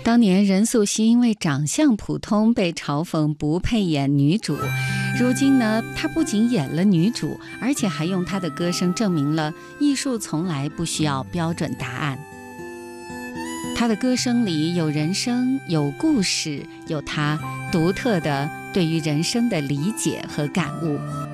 当年任素汐因为长相普通被嘲讽不配演女主，如今呢，她不仅演了女主，而且还用她的歌声证明了艺术从来不需要标准答案。她的歌声里有人生，有故事，有她独特的对于人生的理解和感悟。